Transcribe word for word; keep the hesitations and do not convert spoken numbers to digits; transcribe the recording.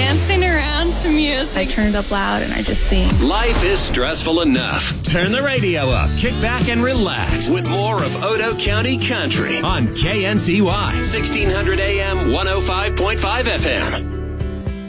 dancing around to music. I turn it up loud and I just sing. Life is stressful enough. Turn the radio up, kick back and relax with more of Odo County Country on K N C Y, sixteen hundred A M, one oh five point five F M.